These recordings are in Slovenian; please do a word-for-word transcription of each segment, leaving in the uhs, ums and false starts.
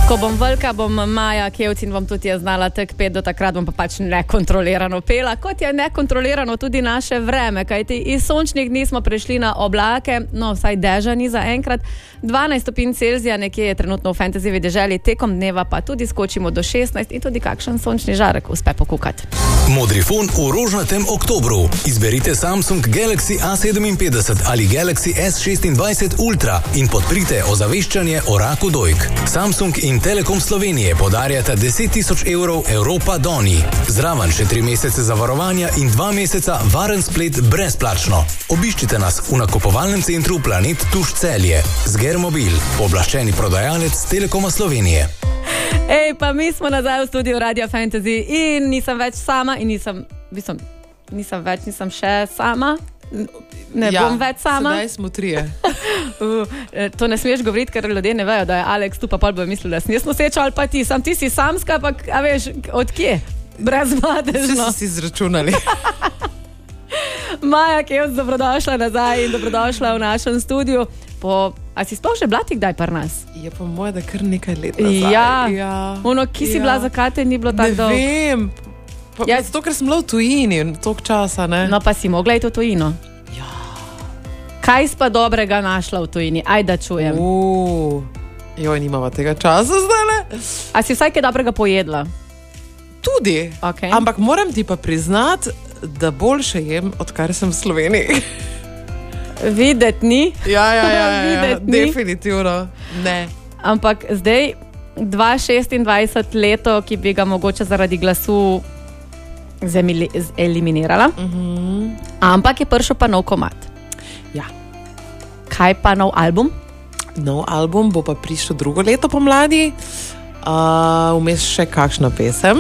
Ko bom velika, bom Maja Kevc in bom tudi jaz znala tek pet, do takrat bom pa pač nekontrolirano pela, kot je nekontrolirano tudi naše vreme, kajti iz sončnih dni smo prešli na oblake, no vsaj deža ni za enkrat, dvanajst stopinj Celzija nekje je trenutno v fantasy deželi, tekom dneva pa tudi skočimo do šestnajst in tudi kakšen sončni žarek uspe pokukati. Modrifon v rožnatem oktobru. Izberite Samsung Galaxy A sedeminpetdeset ali Galaxy S šestindvajset Ultra in podprite ozaveščanje o raku dojk. Samsung in Telekom Slovenije podarjata deset tisoč evrov Europa Doni. Zraven še tri mesece zavarovanja in dva meseca varen splet brezplačno. Obiščite nas v nakupovalnem centru Planet Tuš Celje. Zgermobil, pooblaščeni prodajalec Telekoma Slovenije. Ej, pa mi smo nazaj v studiu Radio Fantasy in nisem več sama in nisem, nisem, nisem več, nisem še sama. Ne ja, bom več sama. Sedaj smo trije. uh, to ne smeš govoriti, ker ljudje ne vejo, da je Alex tu, pa pol bojo mislili, da sem jaz noseča ali pa ti. Sam ti si samska, pa a veš, od kje? Brezmadežno. Vse so si izračunali. Maja Kevc, dobrodošla nazaj in dobrodošla v našem studiu. Po, a si sploh že bila ti kdaj pri nas? Je pa moje, da kar nekaj let nazaj. Ja, ja. Ono, ki si ja. bila, zakaj te ni bilo tako dolgo? Ne vem. Pa, ja. Zato, ker sem bila v tujini toliko časa, ne? No, pa si mogla iti v tujino. Ja. Kaj si pa dobrega našla v tujini? Aj, da čujem. Uh, joj, nimava tega časa zdaj, ne? A si vsaj kaj dobrega pojedla? Tudi. Okay. Ampak moram ti pa priznati, da boljše jem, odkar sem v Sloveniji. Videt ni. Ja, ja, ja, ja, ja. ni. Definitivno ne. Ampak zdaj, dva tisoč šestindvajset leto, ki bi ga mogoče zaradi glasu eliminirala, Uh-huh. ampak je prišel pa nov komad. Ja. Kaj pa nov album? Nov album bo pa prišel drugo leto pomladi, uh, vmes še kakšna pesem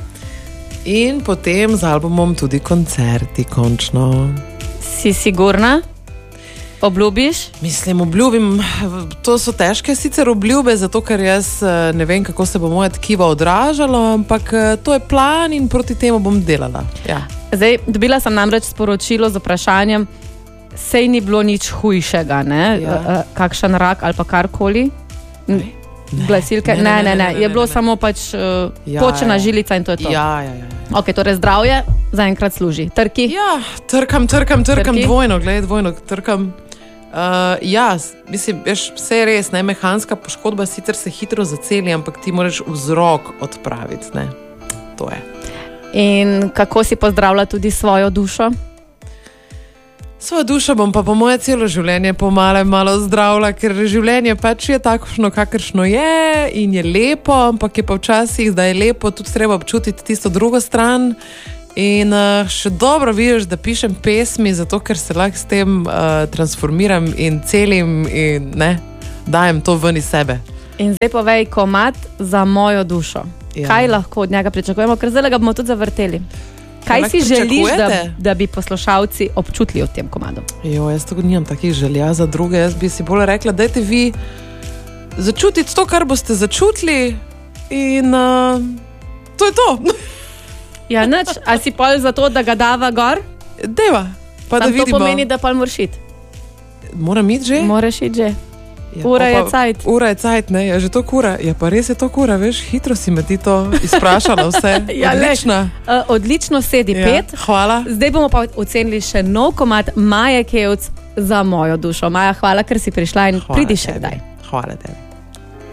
in potem z albumom tudi koncerti, končno. Si sigurna? Obljubiš? Mislim, obljubim, to so težke sicer obljube, zato ker jaz ne vem, kako se bo moje tkivo odražalo, ampak to je plan in proti temu bom delala. Ja. Zdaj, dobila sem namreč sporočilo z vprašanjem, sej ni bilo nič hujšega, ne? Ja. Kakšen rak ali pa karkoli? Ne. Glasilke? Ne, ne, ne, ne, ne. Je bilo ne, ne. samo pač uh, ja, počena ja. žilica in to je to. Ja, ja, ja. Ok, torej zdravje zaenkrat služi. Trki? Ja, trkam, trkam, trkam, Trki? dvojno, gledaj, dvojno, trkam. Uh, ja, mislim, veš, vse je res, ne, mehanska poškodba sicer se hitro zaceli, ampak ti moraš vzrok odpraviti, ne, to je. In kako si pozdravila tudi svojo dušo? Svojo dušo bom pa po moje celo življenje pomalo malo zdravila, ker življenje pač je takšno, kakršno je in je lepo, ampak je pa včasih, da je lepo, tudi treba občutiti tisto drugo stran. In uh, še dobro vidiš, da pišem pesmi, zato ker se lahko s tem uh, transformiram in celim in ne, dajem to ven iz sebe. In zdaj povej komad za mojo dušo. Ja. Kaj lahko od njega pričakujemo, ker zdaj ga bomo tudi zavrteli. Kaj Kaj si želiš, da, pričakujete? da bi poslušalci občutili v tem komadu? Jo, jaz tako nimam takih želja za druge, jaz bi si bolj rekla, dajte vi začutiti to, kar boste začutili in uh, to je to. Ja, nič. A si pol za to, da ga dava gor? Deva, pa Sam da vidimo. to pomeni, da pol moraš iti. Moram iti že? Moraš iti že. Ja, ura pa, je cajt. Ura je cajt, ne, je že to kura. Ja, pa res je to kura, veš, hitro si me ti to izprašala vse. Ja, odlična. Uh, odlično sedi Ja, pet. hvala. Zdaj bomo pa ocenili še nov komad Maje Kevc za mojo dušo. Maja, hvala, ker si prišla in Hvala pridi še tebi. kdaj. Hvala tebi.